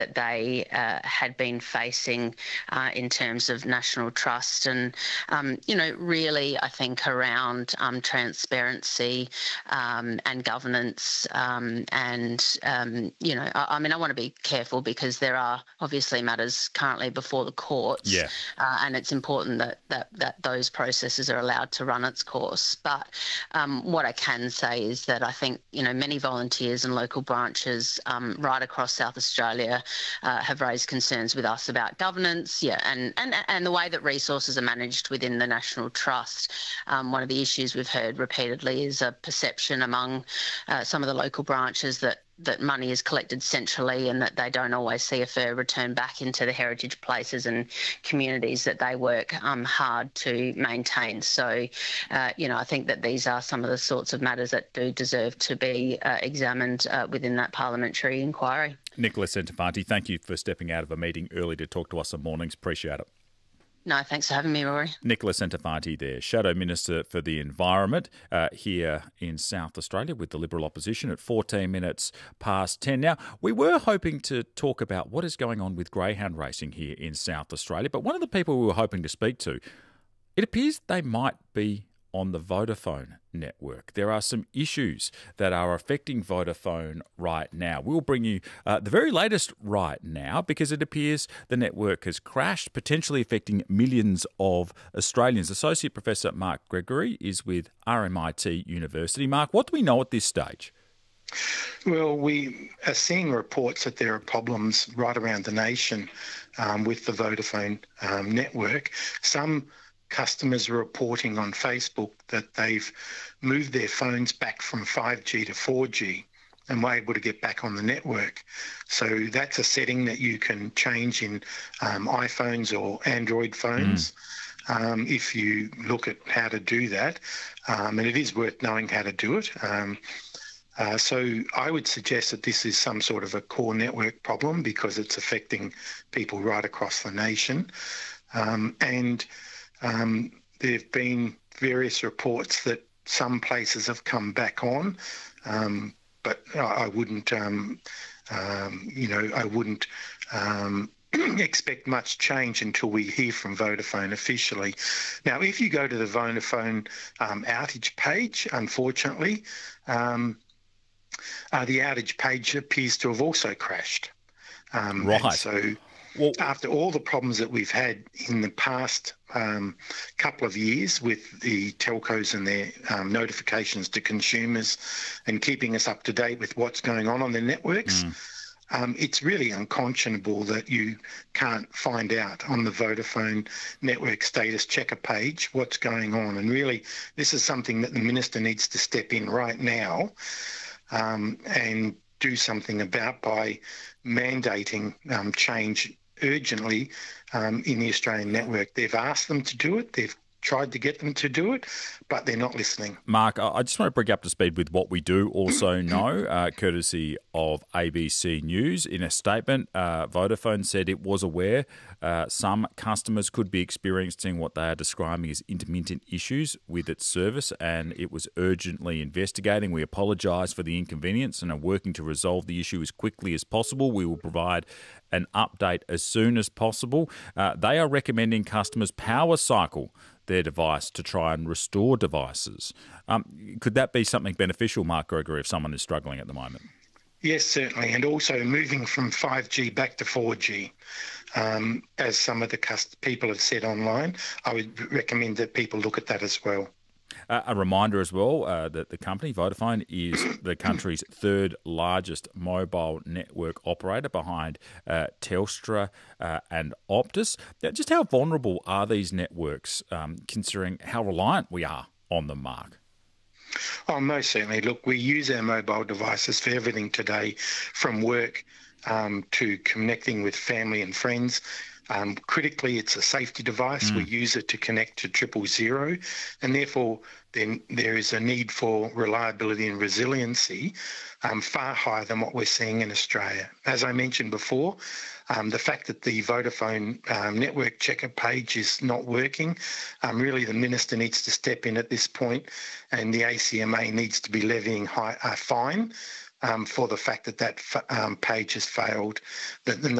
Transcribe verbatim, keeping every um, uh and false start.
that they uh, had been facing uh, in terms of national trust and, um, you know, really I think around um, transparency um, and governance um, and, um, you know, I, I mean, I want to be careful because there are obviously matters currently before the courts yeah. uh, and it's important that, that, that those processes are allowed to run its course. But um, what I can say is that I think, you know, many volunteers and local branches um, right across South Australia Uh, have raised concerns with us about governance, yeah, and, and, and the way that resources are managed within the National Trust. Um, one of the issues we've heard repeatedly is a perception among uh, some of the local branches that that money is collected centrally and that they don't always see a fair return back into the heritage places and communities that they work um, hard to maintain. So, uh, you know, I think that these are some of the sorts of matters that do deserve to be uh, examined uh, within that parliamentary inquiry. Nicola Centofanti, thank you for stepping out of a meeting early to talk to us on Mornings. Appreciate it. No, thanks for having me, Rory. Nicola Centofanti there, Shadow Minister for the Environment uh, here in South Australia with the Liberal opposition at fourteen minutes past ten. Now, we were hoping to talk about what is going on with greyhound racing here in South Australia, but one of the people we were hoping to speak to, it appears they might be on the Vodafone network. There are some issues that are affecting Vodafone right now. We'll bring you uh, the very latest right now because it appears the network has crashed, potentially affecting millions of Australians. Associate Professor Mark Gregory is with R M I T University. Mark, what do we know at this stage? Well, we are seeing reports that there are problems right around the nation um, with the Vodafone um, network. Some customers are reporting on Facebook that they've moved their phones back from five G to four G and were able to get back on the network. So that's a setting that you can change in um, iPhones or Android phones mm. um, if you look at how to do that. Um, and it is worth knowing how to do it. Um, uh, so I would suggest that this is some sort of a core network problem because it's affecting people right across the nation. Um, and Um, there have been various reports that some places have come back on, um, but I, I wouldn't, um, um, you know, I wouldn't um, expect much change until we hear from Vodafone officially. Now, if you go to the Vodafone um, outage page, unfortunately, um, uh, the outage page appears to have also crashed. Um, right. So. Well, after all the problems that we've had in the past um, couple of years with the telcos and their um, notifications to consumers and keeping us up to date with what's going on on their networks, mm. um, it's really unconscionable that you can't find out on the Vodafone network status checker page what's going on. And really, this is something that the Minister needs to step in right now um, and do something about by mandating um, change urgently um, in the Australian network. They've asked them to do it. They've tried to get them to do it, but they're not listening. Mark, I just want to bring you up to speed with what we do also know, uh, courtesy of A B C News. In a statement, uh, Vodafone said it was aware uh, some customers could be experiencing what they are describing as intermittent issues with its service, and it was urgently investigating. We apologise for the inconvenience and are working to resolve the issue as quickly as possible. We will provide an update as soon as possible. Uh, they are recommending customers power cycle their device to try and restore devices. Um, could that be something beneficial, Mark Gregory, if someone is struggling at the moment? Yes, certainly. And also moving from five G back to four G. Um, as some of the cust- people have said online, I would recommend that people look at that as well. Uh, a reminder as well uh, that the company, Vodafone, is the country's third largest mobile network operator behind uh, Telstra uh, and Optus. Now, just how vulnerable are these networks, um, considering how reliant we are on them, Mark? Oh, most certainly. Look, we use our mobile devices for everything today, from work um, to connecting with family and friends. Um, critically, it's a safety device. Mm. We use it to connect to triple zero, and therefore then there is a need for reliability and resiliency um, far higher than what we're seeing in Australia. As I mentioned before, um, the fact that the Vodafone um, network checker page is not working, um, really the Minister needs to step in at this point, and the A C M A needs to be levying high, a fine um, for the fact that that um, page has failed. Then the